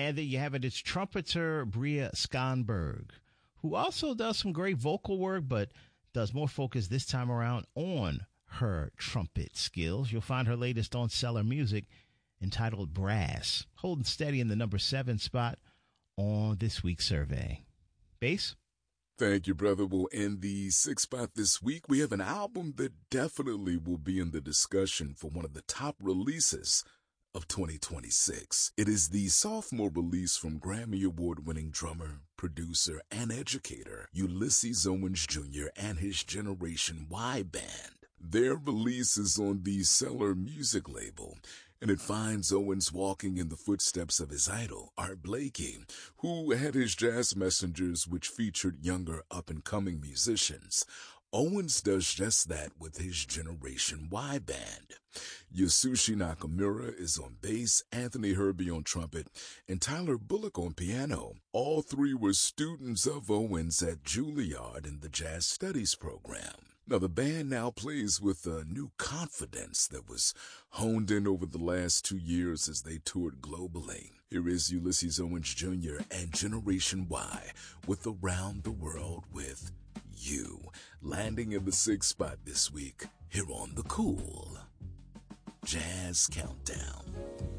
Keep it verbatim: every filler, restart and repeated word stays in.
And there you have it. It's trumpeter Bria Skonberg, who also does some great vocal work, but does more focus this time around on her trumpet skills. You'll find her latest on Cellar Music entitled Brass, holding steady in the number seven spot on this week's survey. Bass? Thank you, brother. Well, in the sixth spot this week, we have an album that definitely will be in the discussion for one of the top releases of twenty twenty-six. It is the sophomore release from Grammy Award-winning drummer, producer, and educator Ulysses Owens Junior and his Generation Y Band. Their release is on the Cellar Music label, and it finds Owens walking in the footsteps of his idol, Art Blakey, who had his Jazz Messengers, which featured younger up-and-coming musicians. Owens does just that with his Generation Y Band. Yasushi Nakamura is on bass, Anthony Herbie on trumpet, and Tyler Bullock on piano. All three were students of Owens at Juilliard in the Jazz Studies program. Now, the band now plays with a new confidence that was honed in over the last two years as they toured globally. Here is Ulysses Owens Junior and Generation Y with Around the World with You, landing in the sixth spot this week here on The Cool Jazz Countdown.